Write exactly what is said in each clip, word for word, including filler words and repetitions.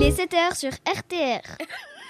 est sept heures sur R T R.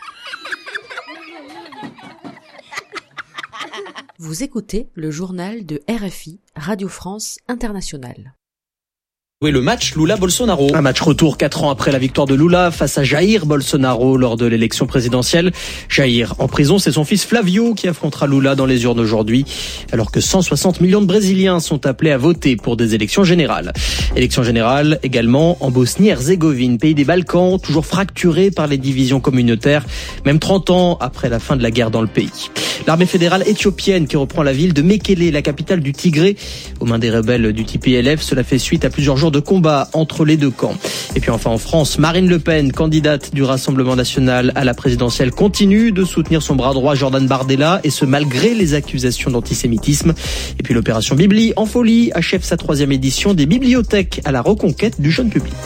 Vous écoutez le journal de R F I, Radio France Internationale. Oui, le match Lula-Bolsonaro. Un match retour quatre ans après la victoire de Lula face à Jair Bolsonaro lors de l'élection présidentielle. Jair en prison, c'est son fils Flavio qui affrontera Lula dans les urnes aujourd'hui, alors que cent soixante millions de Brésiliens sont appelés à voter pour des élections générales. Élections générales également en Bosnie-Herzégovine, pays des Balkans, toujours fracturé par les divisions communautaires, même trente ans après la fin de la guerre dans le pays. L'armée fédérale éthiopienne qui reprend la ville de Mekele, la capitale du Tigré, aux mains des rebelles du T P L F. Cela fait suite à plusieurs jours de combat entre les deux camps. Et puis enfin en France, Marine Le Pen, candidate du Rassemblement national à la présidentielle, continue de soutenir son bras droit Jordan Bardella, et ce malgré les accusations d'antisémitisme. Et puis l'opération Bibli en folie achève sa troisième édition des bibliothèques à la reconquête du jeune public.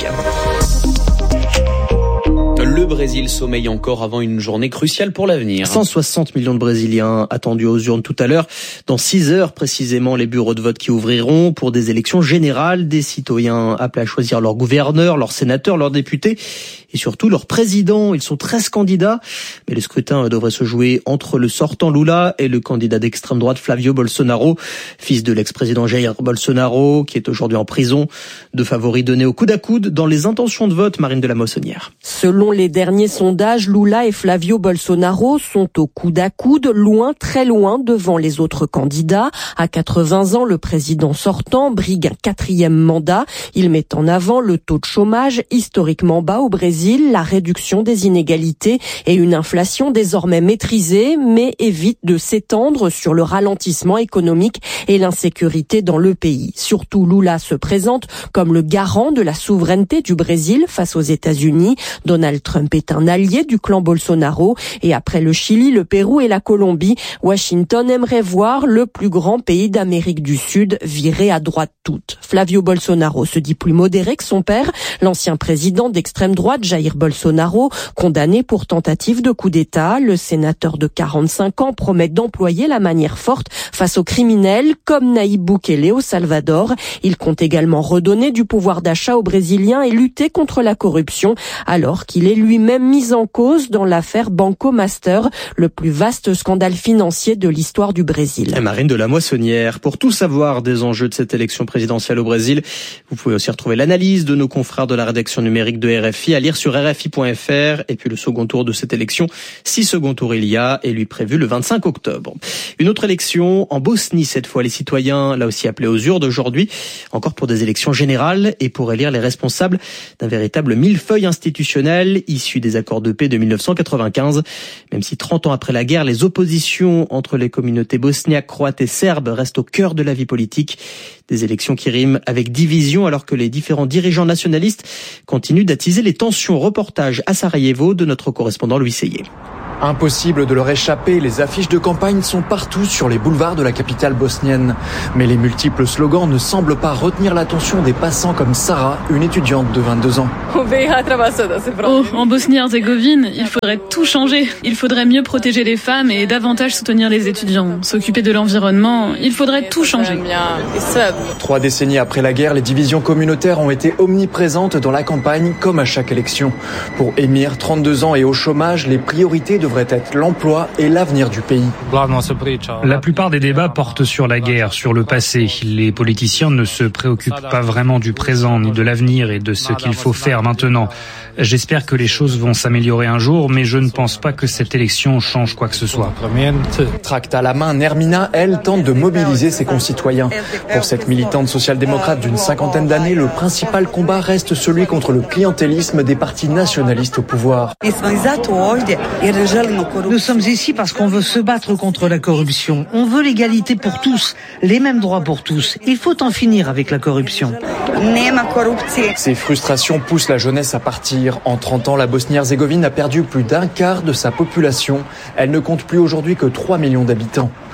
Le Brésil sommeille encore avant une journée cruciale pour l'avenir. cent soixante millions de Brésiliens attendus aux urnes tout à l'heure. Dans six heures précisément, les bureaux de vote qui ouvriront pour des élections générales. Des citoyens appelés à choisir leur gouverneur, leurs sénateurs, leurs députés et surtout leur président. Ils sont treize candidats, mais le scrutin devrait se jouer entre le sortant Lula et le candidat d'extrême droite Flavio Bolsonaro, fils de l'ex-président Jair Bolsonaro, qui est aujourd'hui en prison. Deux favoris donnés au coude à coude dans les intentions de vote, Marine de la Moissonnière. Selon les derniers sondages, Lula et Flavio Bolsonaro sont au coude à coude, loin, très loin devant les autres candidats. À quatre-vingts ans, le président sortant brigue un quatrième mandat. Il met en avant le taux de chômage historiquement bas au Brésil, la réduction des inégalités et une inflation désormais maîtrisée, mais évite de s'étendre sur le ralentissement économique et l'insécurité dans le pays. Surtout, Lula se présente comme le garant de la souveraineté du Brésil face aux États-Unis. Donald Trump est un allié du clan Bolsonaro et après le Chili, le Pérou et la Colombie, Washington aimerait voir le plus grand pays d'Amérique du Sud virer à droite toute. Flavio Bolsonaro se dit plus modéré que son père, l'ancien président d'extrême droite Jair Bolsonaro, condamné pour tentative de coup d'État. Le sénateur de quarante-cinq ans promet d'employer la manière forte face aux criminels comme Nayib Bukele au Salvador. Il compte également redonner du pouvoir d'achat aux Brésiliens et lutter contre la corruption, alors qu'il est lui-même mis en cause dans l'affaire Banco Master, le plus vaste scandale financier de l'histoire du Brésil. Et Marine de la Moissonnière. Pour tout savoir des enjeux de cette élection présidentielle au Brésil, vous pouvez aussi retrouver l'analyse de nos confrères de la rédaction numérique de R F I à lire sur R F I point F R. Et puis le second tour de cette élection, si second tour il y a, est lui prévu le vingt-cinq octobre. Une autre élection en Bosnie cette fois. Les citoyens, là aussi appelés aux urnes aujourd'hui, encore pour des élections générales et pour élire les responsables d'un véritable millefeuille institutionnel issu des accords de paix de mille neuf cent quatre-vingt-quinze. Même si trente ans après la guerre, les oppositions entre les communautés bosniaques, croates et serbes restent au cœur de la vie politique. Des élections qui riment avec division alors que les différents dirigeants nationalistes continuent d'attiser les tensions. Reportage à Sarajevo de notre correspondant Louis Seyé. Impossible de leur échapper, les affiches de campagne sont partout sur les boulevards de la capitale bosnienne. Mais les multiples slogans ne semblent pas retenir l'attention des passants comme Sarah, une étudiante de vingt-deux ans. Oh, en Bosnie-Herzégovine, il faudrait tout changer. Il faudrait mieux protéger les femmes et davantage soutenir les étudiants. S'occuper de l'environnement, il faudrait tout changer. Trois décennies après la guerre, les divisions communautaires ont été omniprésentes dans la campagne comme à chaque élection. Pour Emir, trente-deux ans et au chômage, les priorités devraient être l'emploi et l'avenir du pays. La plupart des débats portent sur la guerre, sur le passé. Les politiciens ne se préoccupent pas vraiment du présent ni de l'avenir et de ce qu'il faut faire maintenant. J'espère que les choses vont s'améliorer un jour, mais je ne pense pas que cette élection change quoi que ce soit. Tract à la main, Nermina, elle, tente de mobiliser ses concitoyens. Pour cette militante social-démocrate d'une cinquantaine d'années, le principal combat reste celui contre le clientélisme des partis nationalistes au pouvoir. Nous sommes ici parce qu'on veut se battre contre la corruption. On veut l'égalité pour tous, les mêmes droits pour tous. Il faut en finir avec la corruption. Ces frustrations poussent la jeunesse à partir. En trente ans, la Bosnie-Herzégovine a perdu plus d'un quart de sa population. Elle ne compte plus aujourd'hui que trois millions d'habitants.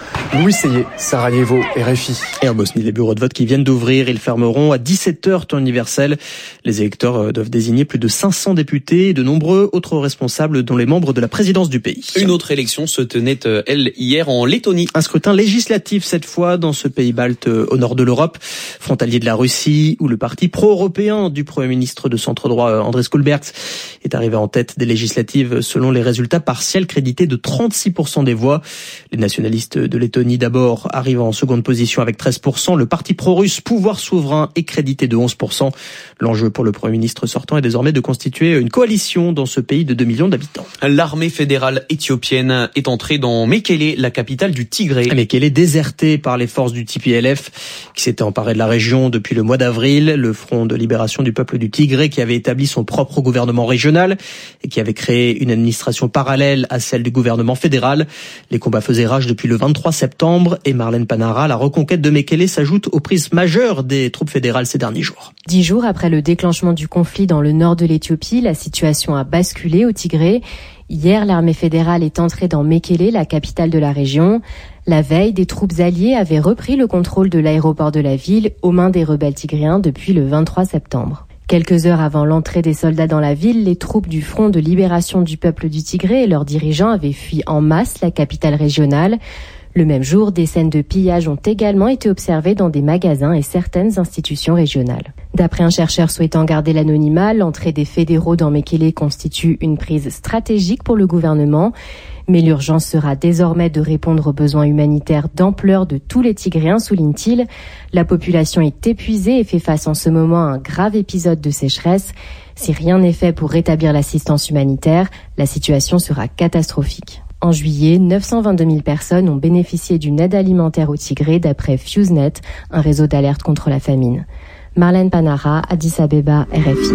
Louis Seyé, Sarajevo, R F I. Et en Bosnie, les bureaux de vote qui viennent d'ouvrir, ils fermeront à dix-sept heures temps universel. Les électeurs doivent désigner plus de cinq cents députés et de nombreux autres responsables, dont les membres de la présidence du pays. Une autre élection se tenait, elle, hier en Lettonie. Un scrutin législatif cette fois dans ce pays balte au nord de l'Europe, frontalier de la Russie, où le parti pro-européen du Premier ministre de centre-droit Andrés Kulbergs est arrivé en tête des législatives selon les résultats partiels crédités de trente-six pour cent des voix. Les nationalistes de Lettonie d'abord arrivent en seconde position avec treize pour cent. Le parti pro-russe Pouvoir Souverain est crédité de onze pour cent. L'enjeu pour le Premier ministre sortant est désormais de constituer une coalition dans ce pays de deux millions d'habitants. L'armée fédérale éthiopienne est entrée dans Mekele, la capitale du Tigré. Mekele désertée par les forces du T P L F qui s'étaient emparées de la région depuis le mois d'avril. Le Front de libération du peuple du Tigré qui avait établi son propre gouvernement régional et qui avait créé une administration parallèle à celle du gouvernement fédéral. Les combats faisaient rage depuis le vingt-trois septembre et Marlène Panara, la reconquête de Mekele s'ajoute aux prises majeures des troupes fédérales ces derniers jours. Dix jours après le déclenchement du conflit dans le nord de l'Éthiopie, la situation a basculé au Tigré. Hier, l'armée fédérale est entrée dans Mekele, la capitale de la région. La veille, des troupes alliées avaient repris le contrôle de l'aéroport de la ville aux mains des rebelles tigréens depuis le vingt-trois septembre. Quelques heures avant l'entrée des soldats dans la ville, les troupes du Front de libération du peuple du Tigré et leurs dirigeants avaient fui en masse la capitale régionale. Le même jour, des scènes de pillage ont également été observées dans des magasins et certaines institutions régionales. D'après un chercheur souhaitant garder l'anonymat, l'entrée des fédéraux dans Mekele constitue une prise stratégique pour le gouvernement. Mais l'urgence sera désormais de répondre aux besoins humanitaires d'ampleur de tous les Tigréens, souligne-t-il. La population est épuisée et fait face en ce moment à un grave épisode de sécheresse. Si rien n'est fait pour rétablir l'assistance humanitaire, la situation sera catastrophique. En juillet, neuf cent vingt-deux mille personnes ont bénéficié d'une aide alimentaire au Tigré d'après FuseNet, un réseau d'alerte contre la famine. Marlène Panara, Addis Abeba, R F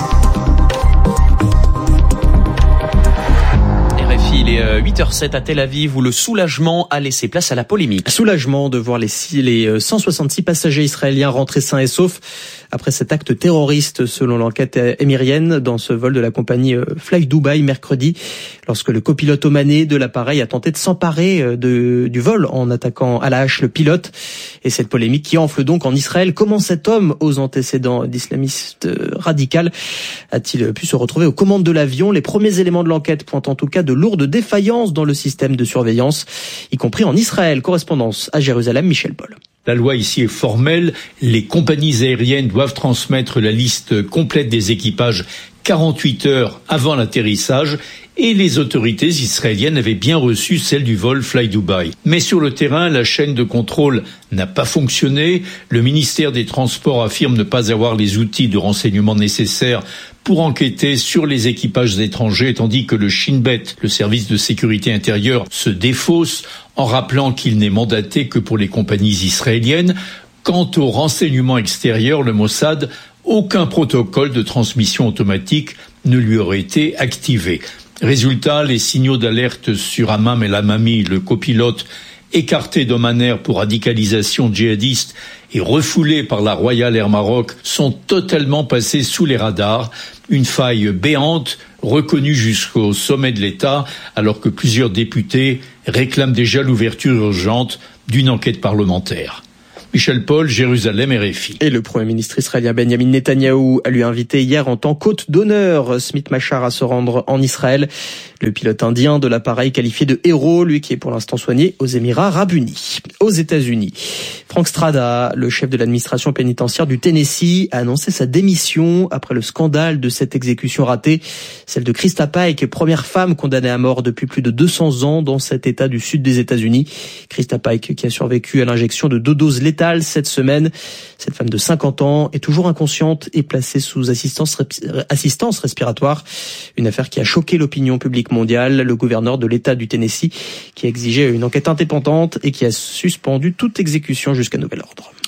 I. R F I, il est huit heures zéro sept à Tel Aviv où le soulagement a laissé place à la polémique. Soulagement de voir les, les cent soixante-six passagers israéliens rentrer sains et saufs après cet acte terroriste selon l'enquête émirienne dans ce vol de la compagnie Fly Dubai mercredi, lorsque le copilote omanais de l'appareil a tenté de s'emparer de, du vol en attaquant à la hache le pilote. Et cette polémique qui enfle donc en Israël. Comment cet homme aux antécédents d'islamistes radicaux a-t-il pu se retrouver aux commandes de l'avion? Les premiers éléments de l'enquête pointent en tout cas de lourdes défaillances dans le système de surveillance, y compris en Israël. Correspondance à Jérusalem, Michel Paul. La loi ici est formelle. Les compagnies aériennes doivent transmettre la liste complète des équipages quarante-huit heures avant l'atterrissage et les autorités israéliennes avaient bien reçu celle du vol Fly Dubai. Mais sur le terrain, la chaîne de contrôle n'a pas fonctionné. Le ministère des Transports affirme ne pas avoir les outils de renseignement nécessaires pour enquêter sur les équipages étrangers, tandis que le Shin Bet, le service de sécurité intérieure, se défausse en rappelant qu'il n'est mandaté que pour les compagnies israéliennes. Quant au renseignement extérieur, le Mossad, aucun protocole de transmission automatique ne lui aurait été activé. Résultat, les signaux d'alerte sur Hammam El Amami, le copilote, écarté d'Oman Air pour radicalisation djihadiste et refoulé par la Royal Air Maroc, sont totalement passés sous les radars. Une faille béante, reconnue jusqu'au sommet de l'État, alors que plusieurs députés réclament déjà l'ouverture urgente d'une enquête parlementaire. Michel Paul, Jérusalem, R F I. Et le Premier ministre israélien Benjamin Netanyahou a lui invité hier en tant qu'hôte d'honneur Smith Machar à se rendre en Israël. Le pilote indien de l'appareil qualifié de héros, lui qui est pour l'instant soigné aux Émirats Arabes Unis. Aux États-Unis, Frank Strada, le chef de l'administration pénitentiaire du Tennessee, a annoncé sa démission après le scandale de cette exécution ratée, celle de Krista Pike, première femme condamnée à mort depuis plus de deux cents ans dans cet état du sud des États-Unis. Krista Pike qui a survécu à l'injection de deux doses létales cette semaine. Cette femme de cinquante ans est toujours inconsciente et placée sous assistance, rép- assistance respiratoire. Une affaire qui a choqué l'opinion publique mondiale. Le gouverneur de l'État du Tennessee qui a exigé une enquête indépendante et qui a suspendu toute exécution jusqu'à nouvel ordre.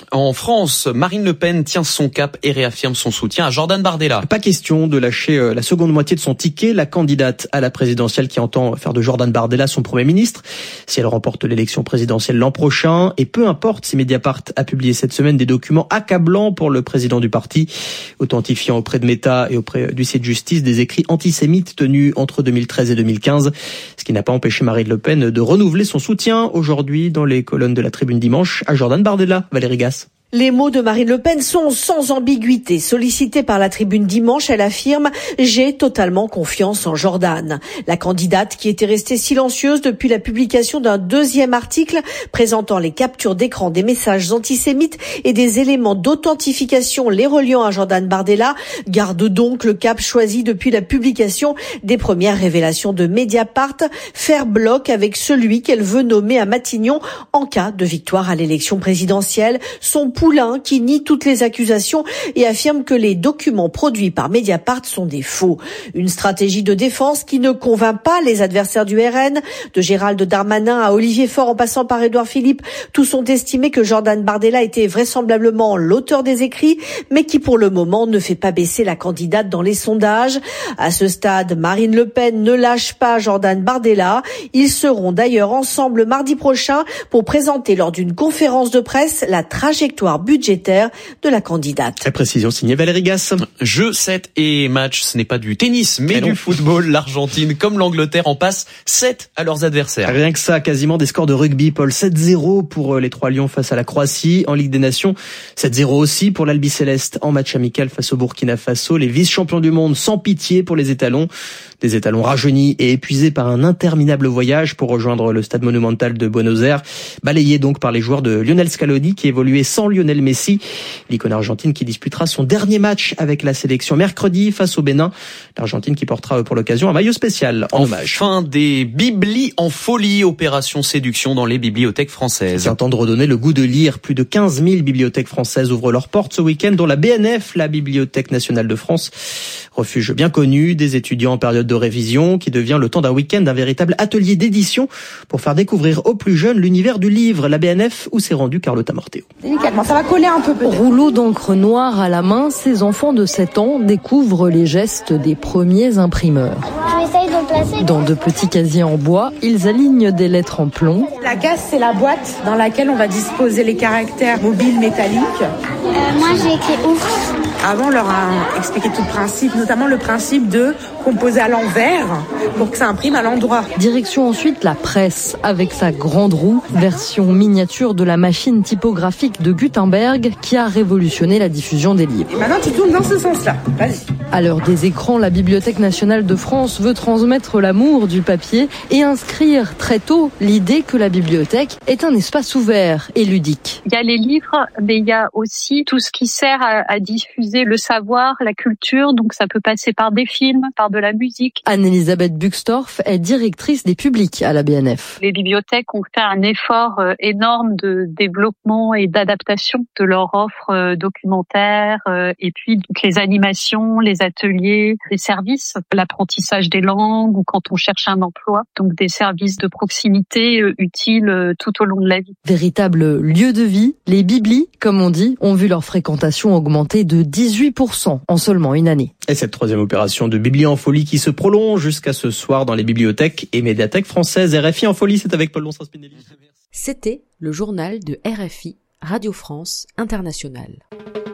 En France, Marine Le Pen tient son cap et réaffirme son soutien à Jordan Bardella. Pas question de lâcher la seconde moitié de son ticket. La candidate à la présidentielle qui entend faire de Jordan Bardella son Premier ministre si elle remporte l'élection présidentielle l'an prochain. Et peu importe si Mediapart a publié cette semaine des documents accablants pour le président du parti, authentifiant auprès de Meta et auprès du site Justice des écrits antisémites tenus entre deux mille treize et deux mille quinze. Ce qui n'a pas empêché Marine Le Pen de renouveler son soutien aujourd'hui dans les colonnes de la Tribune dimanche à Jordan Bardella. Valérie Gasse. Les mots de Marine Le Pen sont sans ambiguïté. Sollicitée par la Tribune dimanche, elle affirme « J'ai totalement confiance en Jordan ». La candidate, qui était restée silencieuse depuis la publication d'un deuxième article présentant les captures d'écran des messages antisémites et des éléments d'authentification les reliant à Jordan Bardella, garde donc le cap choisi depuis la publication des premières révélations de Mediapart, faire bloc avec celui qu'elle veut nommer à Matignon en cas de victoire à l'élection présidentielle. Son Poulain qui nie toutes les accusations et affirme que les documents produits par Mediapart sont des faux. Une stratégie de défense qui ne convainc pas les adversaires du R N. De Gérald Darmanin à Olivier Faure en passant par Édouard Philippe, tous ont estimé que Jordan Bardella était vraisemblablement l'auteur des écrits, mais qui pour le moment ne fait pas baisser la candidate dans les sondages. À ce stade, Marine Le Pen ne lâche pas Jordan Bardella. Ils seront d'ailleurs ensemble mardi prochain pour présenter lors d'une conférence de presse la trajectoire budgétaire de la candidate. La précision signée Valérie Gasse. Jeu, set et match, ce n'est pas du tennis, mais, mais du football. L'Argentine, comme l'Angleterre, en passe sept à leurs adversaires. Rien que ça, quasiment des scores de rugby, Paul. sept zéro pour les Trois Lions face à la Croatie. En Ligue des Nations, sept zéro aussi pour l'Albi Céleste en match amical face au Burkina Faso. Les vice-champions du monde sans pitié pour les étalons. Des étalons rajeunis et épuisés par un interminable voyage pour rejoindre le stade monumental de Buenos Aires, balayés donc par les joueurs de Lionel Scaloni qui évoluait sans Lionel Messi. L'icône argentine qui disputera son dernier match avec la sélection mercredi face au Bénin. L'Argentine qui portera pour l'occasion un maillot spécial en hommage. Fin des biblis en folie, opération séduction dans les bibliothèques françaises. C'est un temps de redonner le goût de lire. Plus de quinze mille bibliothèques françaises ouvrent leurs portes ce week-end, dont la B N F, la Bibliothèque nationale de France. Refuge bien connu des étudiants en période de révision qui devient le temps d'un week-end un véritable atelier d'édition pour faire découvrir aux plus jeunes l'univers du livre. La B N F où s'est rendu Carlotta Morteo. Délicatement, ça va coller un peu. Peut-être. Rouleau d'encre noire à la main, ces enfants de sept ans découvrent les gestes des premiers imprimeurs. Dans de petits casiers en bois, ils alignent des lettres en plomb. La case, c'est la boîte dans laquelle on va disposer les caractères mobiles métalliques. Euh, moi, j'ai écrit ouf. Avant, on leur a expliqué tout le principe, notamment le principe de composer à l'envers pour que ça imprime à l'endroit. Direction ensuite la presse, avec sa grande roue, version miniature de la machine typographique de Gutenberg qui a révolutionné la diffusion des livres. Et maintenant, tu tournes dans ce sens-là. Vas-y. À l'heure des écrans, la Bibliothèque nationale de France veut transmettre l'amour du papier et inscrire très tôt l'idée que la bibliothèque est un espace ouvert et ludique. Il y a les livres, mais il y a aussi tout ce qui sert à, à diffuser le savoir, la culture, donc ça peut passer par des films, par de la musique. Anne-Elisabeth Buxtorf est directrice des publics à la B N F. Les bibliothèques ont fait un effort énorme de développement et d'adaptation de leur offre documentaire et puis donc les animations, les ateliers, les services, l'apprentissage des langues ou quand on cherche un emploi, donc des services de proximité utiles tout au long de la vie. Véritable lieu de vie, les biblis, comme on dit, ont vu leur fréquentation augmenter de dix-huit pour cent en seulement une année. Et cette troisième opération de Bibli en folie qui se prolonge jusqu'à ce soir dans les bibliothèques et médiathèques françaises. R F I en folie, c'est avec Paul Lonstra-Spinelli. C'était le journal de R F I, Radio France Internationale.